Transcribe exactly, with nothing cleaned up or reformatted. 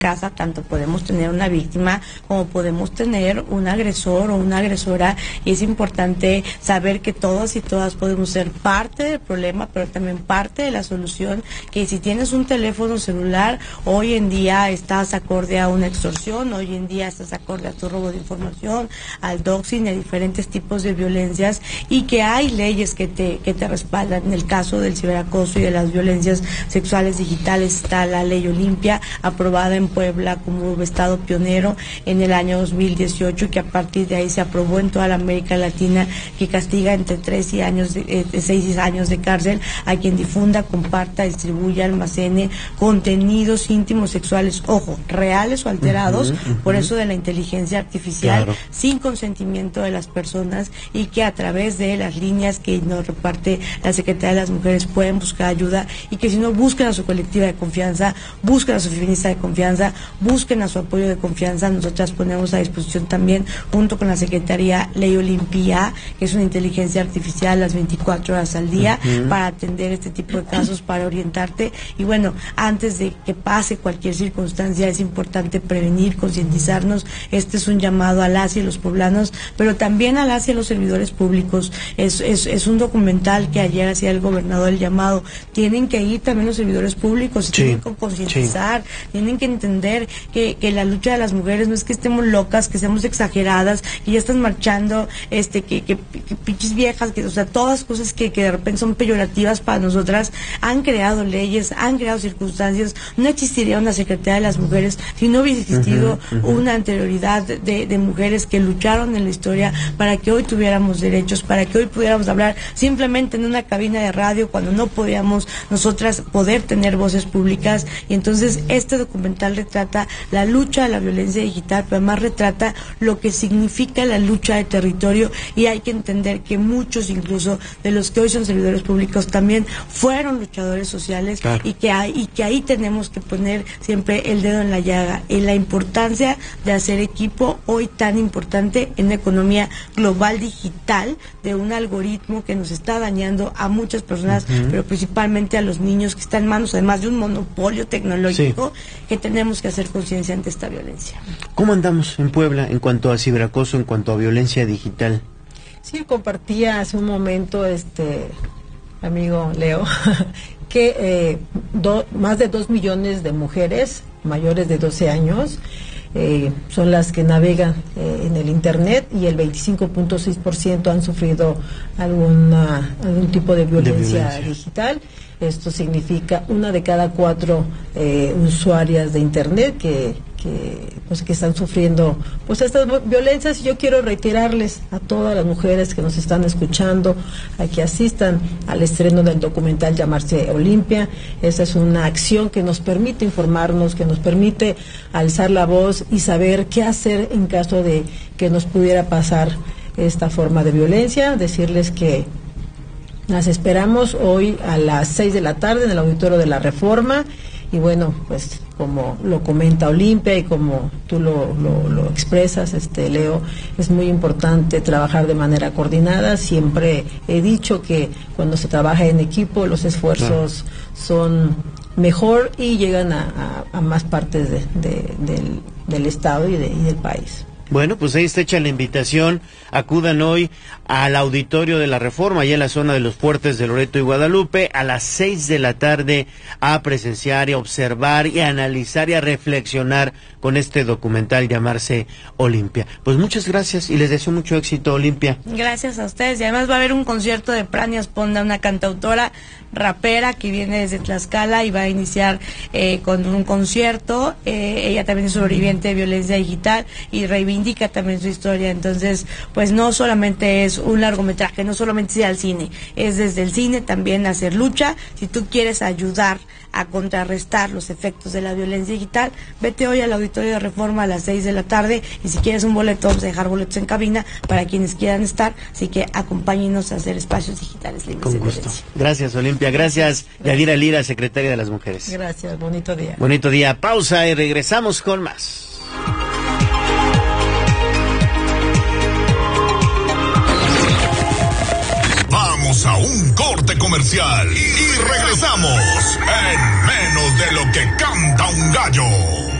casa, tanto podemos tener una víctima como podemos tener un agresor o una agresora, y es importante saber que todas y todas podemos ser parte del problema, pero también parte de la solución, que si tienes un teléfono celular, hoy en día estás acorde a una extorsión, hoy en día estás acorde a tu robo de información, al doxing, a diferentes tipos de violencias, y que hay leyes que te, que te respaldan. En el caso del ciberacoso y de las violencias sexuales digitales está la Ley Olimpia, aprobada en Puebla como estado pionero en el año dos mil dieciocho, que a partir de ahí se aprobó en toda la América Latina, que castiga entre tres y años de, eh, seis años de cárcel a quien difunda, comparta, distribuya, almacene contenidos íntimos sexuales, ojo, reales o alterados, uh-huh, uh-huh. por eso de la inteligencia artificial, claro. sin consentimiento de las personas, y que a través de las líneas que nos reparte la Secretaría de las Mujeres pueden buscar ayuda, y que si no, busquen a su colectiva de confianza, busquen a su feminista de confianza, busquen a su apoyo de confianza. Nosotras ponemos a disposición también, junto con la Secretaría, Ley Olimpia, que es una inteligencia artificial las veinticuatro horas al día, uh-huh. para atender este tipo de casos, para orientarte. Y bueno, antes de que pase cualquier circunstancia, es importante prevenir, concientizarnos. Este es un llamado a las y los poblanos, pero también a las y los servidores públicos. Es, es, es un documental que ayer hacía el gobernador el llamado. Tienen que ir también los servidores públicos, sí, tienen que concientizar, sí. tienen que entender que, que la lucha de las mujeres no es que estemos locas, que seamos exageradas, que ya están marchando, este, que, que, que pinches viejas, que, o sea, todas cosas que, que de repente son peyorativas para nosotras. Han creado leyes, han creado circunstancias. No existiría una Secretaría de las Mujeres si no hubiese existido uh-huh, uh-huh. una anterioridad de, de mujeres que lucharon en la historia para que hoy tuviéramos derechos, para que hoy pudiéramos hablar simplemente en una cabina de radio cuando no podíamos nosotras poder tener voces públicas. Y entonces este documental retrata la lucha de la violencia digital, pero además retrata lo que significa la lucha de territorio, y hay que entender que muchos incluso de los que hoy son servidores públicos también fueron luchadores sociales, claro. y que hay, y que ahí tenemos que poner siempre el dedo en la llaga, en la importancia de hacer equipo hoy tan importante en la economía global digital, de un algoritmo que nos está dañando a muchas personas, uh-huh. pero principalmente a los niños, que están en manos además de un monopolio tecnológico, sí. que tenemos que hacer conciencia ante esta violencia. ¿Cómo andamos en Puebla en cuanto a ciberacoso, en cuanto a violencia digital? Sí, compartía hace un momento, este amigo Leo, que eh, do, más de dos millones de mujeres mayores de doce años eh, son las que navegan eh, en el Internet, y el veinticinco punto seis por ciento han sufrido alguna, algún tipo de violencia, de violencia digital. Esto significa una de cada cuatro eh, usuarias de Internet que, que, pues, que están sufriendo pues estas violencias. Y yo quiero reiterarles a todas las mujeres que nos están escuchando a que asistan al estreno del documental Llamarse Olimpia. Esa es una acción que nos permite informarnos, que nos permite alzar la voz y saber qué hacer en caso de que nos pudiera pasar esta forma de violencia. Decirles que las esperamos hoy a las seis de la tarde en el Auditorio de la Reforma, y bueno, pues como lo comenta Olimpia y como tú lo, lo, lo expresas, este Leo, es muy importante trabajar de manera coordinada. Siempre he dicho que cuando se trabaja en equipo los esfuerzos claro. son mejor y llegan a, a, a más partes de, de, del, del Estado y, de, y del país. Bueno, pues ahí está hecha la invitación. Acudan hoy al Auditorio de la Reforma, allá en la zona de los Fuertes de Loreto y Guadalupe, a las seis de la tarde, a presenciar y a observar y a analizar y a reflexionar con este documental Llamarse Olimpia. Pues muchas gracias y les deseo mucho éxito, Olimpia. Gracias a ustedes, y además va a haber un concierto de Prania Sponda, una cantautora rapera que viene desde Tlaxcala, y va a iniciar eh, con un concierto. Eh, ella también es sobreviviente de violencia digital y reivindica también su historia. Entonces, pues no solamente es un largometraje, no solamente es ir al cine, es desde el cine también hacer lucha. Si tú quieres ayudar a contrarrestar los efectos de la violencia digital, vete hoy al Auditorio de Reforma a las seis de la tarde, y si quieres un boleto, vamos a dejar boletos en cabina para quienes quieran estar, así que acompáñenos a hacer espacios digitales libres. Con de gusto. violencia. Gracias, Olimpia. Gracias, Yadira Lira, secretaria de las Mujeres. Gracias, bonito día. Bonito día. Pausa y regresamos con más. Vamos a un corte comercial y regresamos en menos de lo que canta un gallo.